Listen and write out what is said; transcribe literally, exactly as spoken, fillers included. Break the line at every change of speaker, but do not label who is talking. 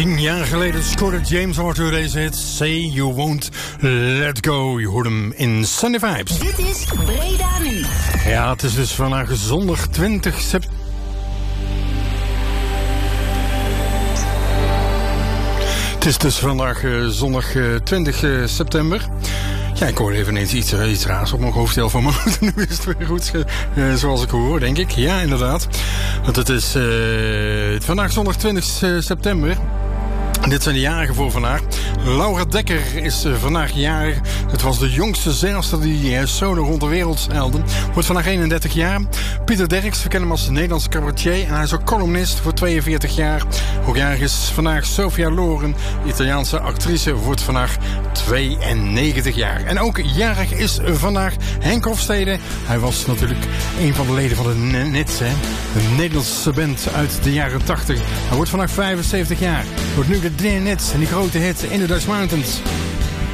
Tien jaar geleden scoorde James Arthur deze hit Say You Won't Let Go. Je hoort hem in Sunday Vibes.
Dit is Breda Nu.
Ja, het is dus vandaag zondag twintig september. Het is dus vandaag uh, zondag uh, twintig uh, september. Ja, ik hoorde even ineens iets, uh, iets raars op mijn hoofdtelefoon, maar nu is het weer goed uh, zoals ik hoor, denk ik. Ja, inderdaad. Want het is uh, vandaag zondag twintig september. Dit zijn de jarigen voor vandaag. Laura Dekker is uh, vandaag jarig. Het was de jongste zeilster die uh, solo rond de wereld zeilde. Wordt vandaag eenendertig jaar. Pieter Derks, we kennen hem als Nederlandse cabaretier. En hij is ook columnist voor tweeënveertig jaar. Ook jarig is vandaag Sophia Loren, Italiaanse actrice, wordt vandaag tweeënnegentig jaar. En ook jarig is vandaag Henk Hofstede. Hij was natuurlijk een van de leden van de Nits, hè? Een Nederlandse band uit de jaren tachtig. Hij wordt vandaag vijfenzeventig jaar. Wordt nu de Nits en die grote hit In the Dutch Mountains.